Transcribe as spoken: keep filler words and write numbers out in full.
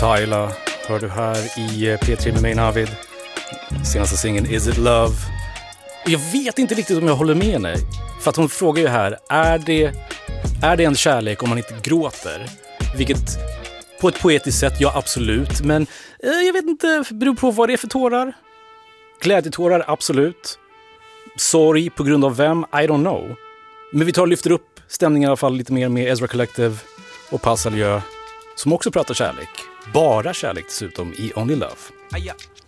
Tyla hör du här i P tre med mig Navid. Senaste singeln Is It Love. Jag vet inte riktigt om jag håller med henne. För att hon frågar ju här, är det, är det en kärlek om man inte gråter? Vilket på ett poetiskt sätt, ja absolut. Men eh, jag vet inte, beror på vad det är för tårar. Glädjetårar, absolut. Sorg på grund av vem? I don't know. Men vi tar och lyfter upp stämningen i alla fall lite mer med Ezra Collective och Passaljö, som också pratar kärlek. Bara kärlek dessutom i Only Love. Aja,